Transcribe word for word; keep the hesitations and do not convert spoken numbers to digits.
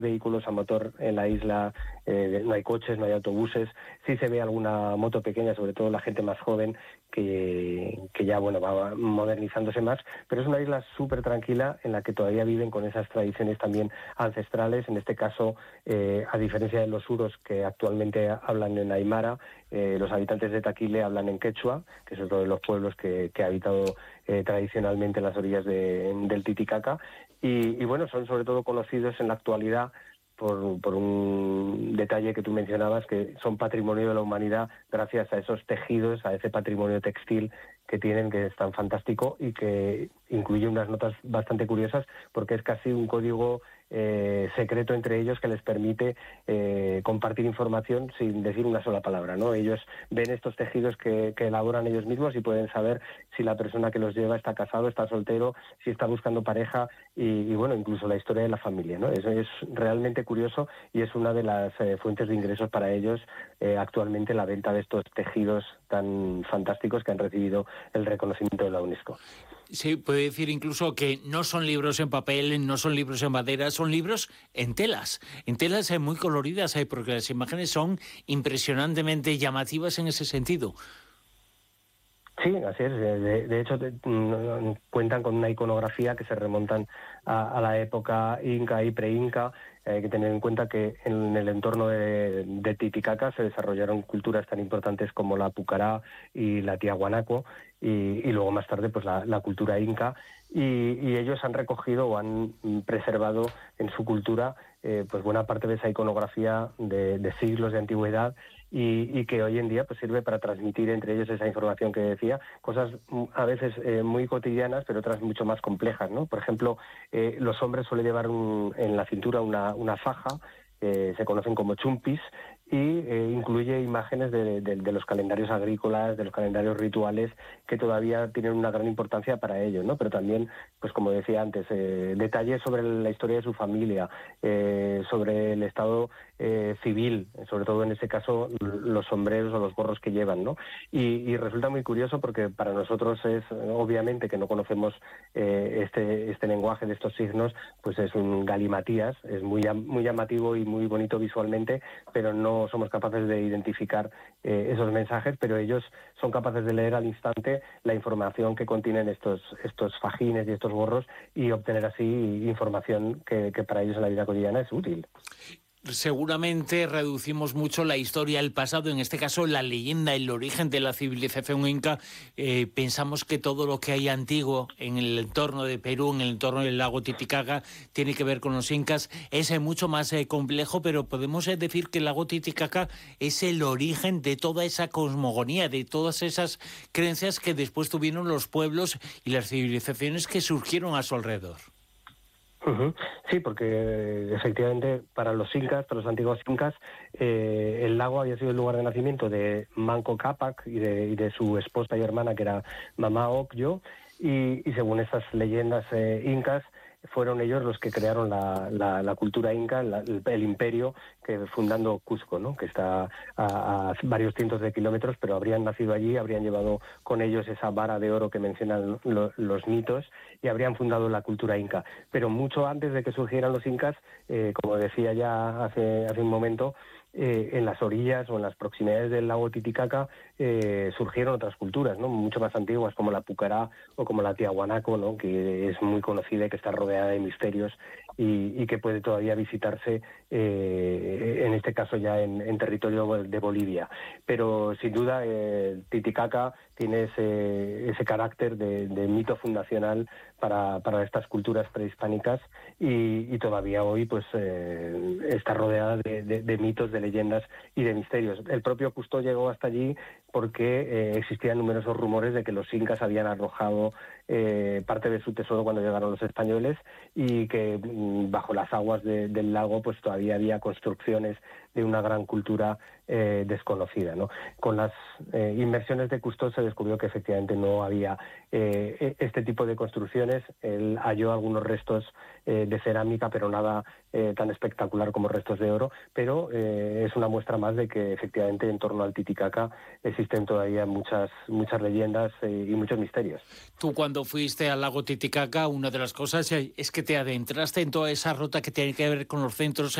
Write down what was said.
vehículos a motor en la isla, eh, no hay coches, no hay autobuses, sí se ve alguna moto pequeña, sobre todo la gente más joven, que, que ya bueno va modernizándose más, pero es una isla súper tranquila en la que todavía viven con esas tradiciones también ancestrales. En este caso, eh, a diferencia de los suros que actualmente hablan en aymara, eh, los habitantes de Taquile hablan en quechua, que es otro de los pueblos que, que ha habitado eh, tradicionalmente en las orillas de, del Titicaca, y, y bueno, son sobre todo conocidos en la actualidad Por, por un detalle que tú mencionabas, que son patrimonio de la humanidad gracias a esos tejidos, a ese patrimonio textil que tienen, que es tan fantástico y que incluye unas notas bastante curiosas, porque es casi un código eh, secreto entre ellos que les permite eh, compartir información sin decir una sola palabra, ¿no? Ellos ven estos tejidos que, que elaboran ellos mismos y pueden saber si la persona que los lleva está casado, está soltero, si está buscando pareja y, y bueno, incluso la historia de la familia, ¿no? Eso es realmente curioso y es una de las eh, fuentes de ingresos para ellos eh, actualmente, la venta de estos tejidos tan fantásticos que han recibido el reconocimiento de la UNESCO. Sí, puede decir incluso que no son libros en papel, no son libros en madera, son libros en telas, en telas eh, muy coloridas, eh, porque las imágenes son impresionantemente llamativas en ese sentido. Sí, así es. De, de hecho, te, mm, cuentan con una iconografía que se remontan a, a la época inca y pre-inca. Hay que tener en cuenta que en el entorno de, de Titicaca se desarrollaron culturas tan importantes como la pucará y la tiahuanaco, y, y luego más tarde pues la, la cultura inca. Y, y ellos han recogido o han preservado en su cultura eh, pues buena parte de esa iconografía de, de siglos de antigüedad, y, y que hoy en día pues sirve para transmitir entre ellos esa información que decía, cosas a veces eh, muy cotidianas, pero otras mucho más complejas, ¿no? Por ejemplo, eh, los hombres suelen llevar un, en la cintura una, una faja, eh, se conocen como chumpis, y eh, incluye imágenes de, de, de los calendarios agrícolas, de los calendarios rituales, que todavía tienen una gran importancia para ellos, ¿no? Pero también, pues como decía antes, eh, detalles sobre la historia de su familia, eh, sobre el estado eh, civil, sobre todo en ese caso los sombreros o los gorros que llevan, ¿no? Y, y resulta muy curioso porque para nosotros es, obviamente, que no conocemos eh, este, este lenguaje de estos signos, pues es un galimatías, es muy, muy llamativo y muy bonito visualmente, pero no somos capaces de identificar eh, esos mensajes, pero ellos son capaces de leer al instante la información que contienen estos, estos fajines y estos gorros, y obtener así información que, que para ellos en la vida cotidiana es útil. Seguramente reducimos mucho la historia, el pasado, en este caso la leyenda, el origen de la civilización inca. Eh, pensamos que todo lo que hay antiguo en el entorno de Perú, en el entorno del lago Titicaca, tiene que ver con los incas. Es eh, mucho más eh, complejo, pero podemos eh, decir que el lago Titicaca es el origen de toda esa cosmogonía, de todas esas creencias que después tuvieron los pueblos y las civilizaciones que surgieron a su alrededor. Uh-huh. Sí, porque efectivamente para los incas, para los antiguos incas, eh, el lago había sido el lugar de nacimiento de Manco Cápac y de, y de su esposa y hermana, que era Mamá Ocllo, y, y según estas leyendas eh, incas, fueron ellos los que crearon la, la, la cultura inca, la, el, el imperio, que fundando Cusco, ¿no? Que está a, a varios cientos de kilómetros, pero habrían nacido allí, habrían llevado con ellos esa vara de oro que mencionan lo, los mitos, y habrían fundado la cultura inca. Pero mucho antes de que surgieran los incas, eh, como decía ya hace, hace un momento, Eh, en las orillas o en las proximidades del lago Titicaca eh, surgieron otras culturas, ¿no? Mucho más antiguas, como la pucará o como la tiahuanaco, ¿no? Que es muy conocida y que está rodeada de misterios, y, y que puede todavía visitarse, eh, en este caso ya en, en territorio de Bolivia. Pero sin duda eh, Titicaca tiene ese, ese carácter de, de mito fundacional para, para estas culturas prehispánicas, y, y todavía hoy pues eh, está rodeada de, de, de mitos, de leyendas y de misterios. El propio Cousteau llegó hasta allí porque eh, existían numerosos rumores de que los incas habían arrojado eh, parte de su tesoro cuando llegaron los españoles, y que mm, bajo las aguas de, del lago pues todavía había construcciones de una gran cultura eh, desconocida, ¿no? Con las eh, inmersiones de Cousteau se descubrió que efectivamente no había eh, este tipo de construcciones. Él halló algunos restos eh, de cerámica, pero nada eh, tan espectacular como restos de oro, pero eh, es una muestra más de que efectivamente en torno al Titicaca existen todavía muchas, muchas leyendas eh, y muchos misterios. Tú cuando fuiste al lago Titicaca, una de las cosas es que te adentraste en toda esa ruta que tiene que ver con los centros